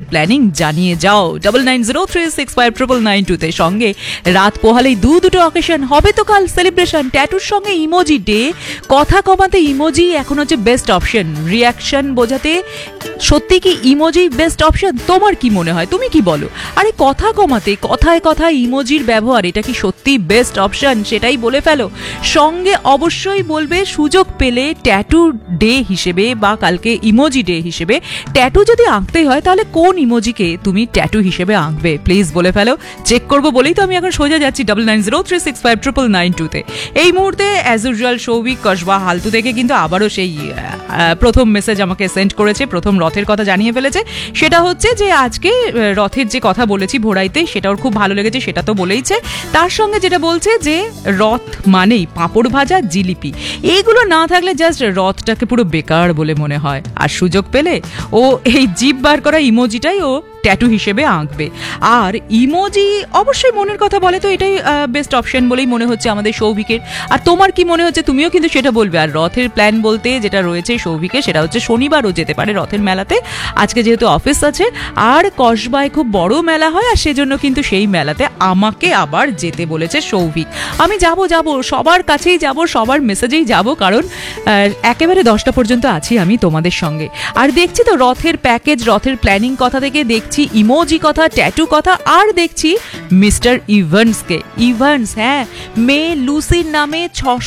Planning জানিয়ে যাও 9903659992 তে। সঙ্গে রাত পোহালেই দুটো অকেশন হবে তো কাল সেলিব্রেশন। ট্যাটুর সঙ্গে ইমোজি ডে, কথা কমাতে ইমোজি এখন হচ্ছে বেস্ট অপশন, রিয়াকশন বোঝাতে সত্যি কি ইমোজি বেস্ট অপশন? তোমার কি মনে হয়, তুমি কি বলো? আরে কথা কমাতে কথায় কথায় ইমোজির ব্যবহার, এটা কি সত্যি বেস্ট অপশন? সেটাই বলে ফেলো। সঙ্গে অবশ্যই বলবে সুযোগ পেলে ট্যাটু ডে হিসেবে বা কালকে ইমোজি ডে হিসেবে ট্যাটু যদি আঁকতে হয় তাহলে কোন ইমোজিকে তুমি ট্যাটু হিসেবে আঁকবে, প্লিজ বলে ফেলো। চেক করবো বলেই তো আমি এখন সোজা যাচ্ছি 9903659992 তে। এই মুহূর্তে অ্যাজ ইউজুয়াল সৌভিক কসবা হালতু থেকে কিন্তু আবারও সেই প্রথম মেসেজ আমাকে সেন্ড করেছে, প্রথম রথের কথা জানিয়ে ফেলেছে। সেটা হচ্ছে যে আজকে রথের যে কথা বলেছি ভোরাইতে, সেটা ওর খুব ভালো লেগেছে, সেটা তো বলেইছে। তার সঙ্গে যেটা বলছে যে রথ মানেই পাঁপড় ভাজা, জিলিপি, এইগুলো না থাকলে জাস্ট রথটাকে পুরো বেকার বলে মনে হয়। আর সুযোগ পেলে ও এই জিভ বার করা ইমোজিটাই ও ট্যাটু হিসেবে আঁকবে। আর ইমোজি অবশ্যই মনের কথা বলে, তো এটাই বেস্ট অপশন বলেই মনে হচ্ছে আমাদের সৌভিকের। আর তোমার কি মনে হচ্ছে, তুমিও কিন্তু সেটা বলবে। আর রথের প্ল্যান বলতে যেটা রয়েছে সৌভিকের, সেটা হচ্ছে শনিবারও যেতে পারে রথের মেলাতে। আজকে যেহেতু অফিস আছে আর কসবায় খুব বড় মেলা হয়, আর সেজন্য কিন্তু সেই মেলাতে আমাকে আবার যেতে বলেছে সৌভিক। আমি যাব সবার কাছেই যাব, সবার মেসেজেই যাব, কারণ একেবারে 10টা পর্যন্ত আছি আমি তোমাদের সঙ্গে। আর দেখছি তো রথের প্যাকেজ, রথের প্ল্যানিং কথা থেকে দেখছি ইমোজি কথা, ট্যাটু কথা, আর দেখছি মিস্টার ইভান্সকে। ইভান্স, হ্যাঁ, মেয়ে লুসির নামে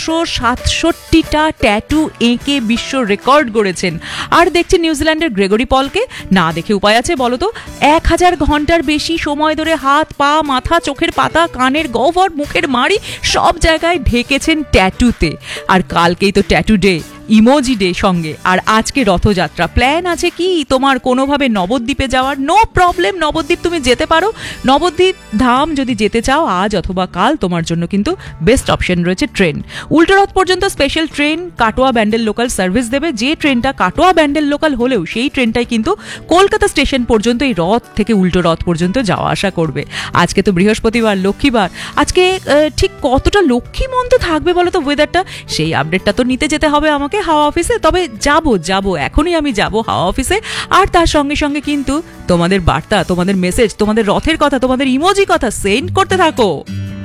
667টা ট্যাটু এঁকে বিশ্ব রেকর্ড গড়েছেন। আর দেখছি নিউজিল্যান্ডের গ্রেগরি পলকে। না দেখে উপায় আছে বলো তো? 1000 ঘন্টার বেশি সময় ধরে হাত, পা, মাথা, চোখের পাতা, কানের গহ্বর, মুখের মাড়ি সব জায়গায় ঢেকেছেন ট্যাটুতে। আর কালকেই তো ট্যাটু ডে, ইমোজি ডে সঙ্গে। আর আজকে রথযাত্রা। প্ল্যান আছে কি তোমার কোনোভাবে নবদ্বীপে যাওয়ার? নো প্রবলেম, নবদ্বীপ তুমি যেতে পারো। নবদ্বীপ ধাম যদি যেতে চাও আজ অথবা কাল, তোমার জন্য কিন্তু বেস্ট অপশন রয়েছে ট্রেন। উল্টো রথ পর্যন্ত special train Katwa Bandel local service দেবে। যে ট্রেনটা কাটোয়া ব্যান্ডেল লোকাল হলেও সেই ট্রেনটাই কিন্তু কলকাতা স্টেশন পর্যন্ত এই রথ থেকে উল্টো রথ পর্যন্ত যাওয়া আসা করবে। আজকে তো বৃহস্পতিবার, লক্ষ্মীবার। আজকে ঠিক কতটা লক্ষ্মীমন্ত থাকবে বলো তো ওয়েদারটা, সেই আপডেটটা তো নিতে যেতে হবে আমাকে হাওয়া অফিসে। তবে যাব এখনই আমি যাব হাওয়া অফিসে। আর তার সঙ্গে সঙ্গে কিন্তু তোমাদের বার্তা, তোমাদের মেসেজ, তোমাদের রথের কথা, তোমাদের ইমোজি কথা সেন্ড করতে থাকো।